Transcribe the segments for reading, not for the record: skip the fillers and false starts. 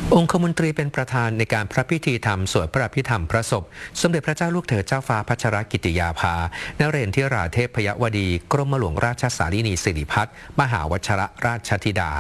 องคมนตรีเป็นประธานในการพระพิธีธรรมสวดพระอภิธรรมพระศพสมเด็จพระเจ้าลูกเธอเจ้าฟ้าพัชรกิติยาภานเรศทิราเทพยวดีกรมหลวงราชสารินีสิริพัฒน์มหาวชรราชธิดา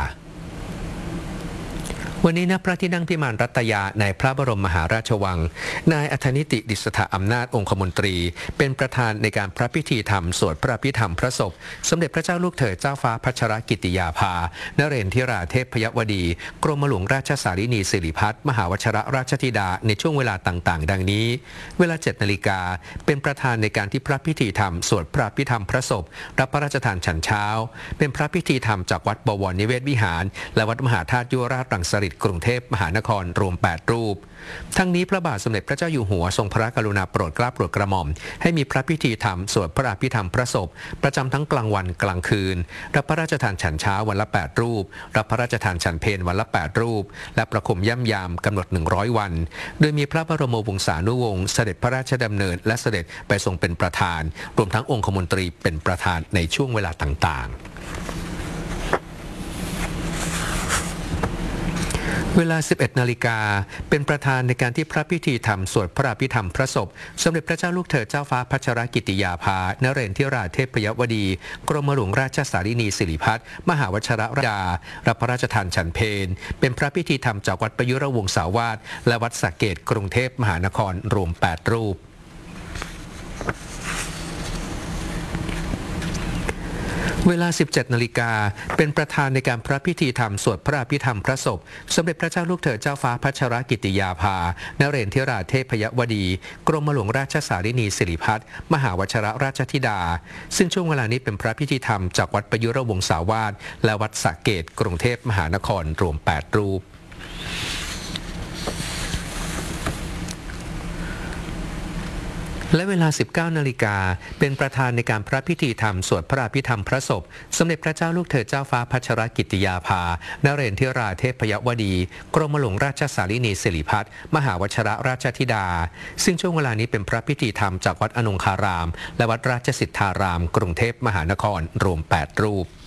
วันนี้ณพระที่นั่งพิมานรัตยาในพระบรมมหาราชวังนายอัธนิติดิษฐอำนาจองคมนตรีเป็นประธานในการพระพิธีธรรมสวดพระอภิธรรมพระศพสมเด็จพระเจ้าลูกเธอเจ้าฟ้าพัชรกิติยาภานเรศทิราเทพยวดีกรมหลวงราชสารินีสิริพัฒน์มหาวชรราชธิดาในช่วงเวลาต่างๆดังนี้เวลา 7 นาฬิกาเป็นประธานในการที่พระพิธีธรรมสวดพระอภิธรรมพระศพรับพระราชทานฉันเช้าเป็นพระพิธีธรรมจากวัดบวรนิเวศวิหารและวัดมหาธาตุยุวราชรังสฤษฎ์กรุงเทพมหานครรวม 8 รูปทั้งนี้พระบาทสมเด็จพระเจ้าอยู่หัวทรงพระกรุณาโปรดเกล้าโปรดกระหม่อมให้มีพระพิธีธรรมสวดพระอภิธรรมพระศพประจำทั้งกลางวันกลางคืนรับพระราชทานฉันเช้าวันละ 8 รูปรับพระราชทานฉันเพลวันละ 8 รูปและประคมย่ำยามกำหนด 100 วันโดยมีพระบรมวงศานุวงศ์เสด็จพระราชดำเนินและเสด็จไปทรงเป็นประธานรวมทั้งองคมนตรีเป็นประธานในช่วงเวลาต่างๆเวลา 11 นาฬิกาเป็นประธานในการที่พระพิธีธรรมสวดพระอภิธรรมพระศพสมเด็จพระเจ้าลูกเธอเจ้าฟ้าพัชรกิติยาภานเรศทิราเทพยวดีกรมหลวงราชสารินีสิริพัฒน์มหาวชรราชธิดารับพระราชทานฉันเพลเป็นพระพิธีธรรมจากวัดประยุรวงศาวาสและวัดสระเกษกรุงเทพมหานครรวม 8 รูปเวลา 17 นาฬิกาเป็นประธานในการพระพิธีธรรมสวดพระอภิธรรมพระศพสมเด็จพระเจ้าลูกเธอเจ้าฟ้าพัชรกิติยาภานเรศทิราเทพยวดีกรมหลวงราชสารินีสิริพัฒน์มหาวชรราชธิดาซึ่งช่วงเวลานี้เป็นพระพิธีธรรมจากวัดประยุรวงศาวาสและวัดสระเกษกรุงเทพมหานครรวม 8 รูปและเวลา 19 นาฬิกาเป็นประธานในการพระพิธีธรรมสวดพระอภิธรรมพระศพสมเด็จพระเจ้าลูกเธอเจ้าฟ้าพัชรกิติยาภานเรศทิราเทพยวดีกรมหลวงราชสารินีสิริพัฒน์มหาวชรราชธิดาซึ่งช่วงเวลานี้เป็นพระพิธีธรรมจากวัดอนงคารามและวัดราชสิทธารามกรุงเทพมหานครรวม 8 รูป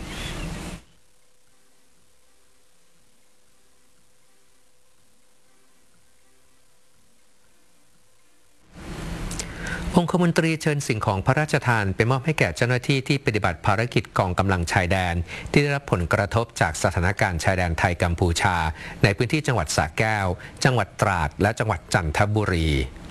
องคมนตรีเชิญสิ่งของพระราชทานไปมอบให้แก่เจ้าหน้าที่ที่ปฏิบัติภารกิจกองกำลังชายแดนที่ได้รับผลกระทบจากสถานการณ์ชายแดนไทยกัมพูชาในพื้นที่จังหวัดสระแก้วจังหวัดตราดและจังหวัดจันทบุรี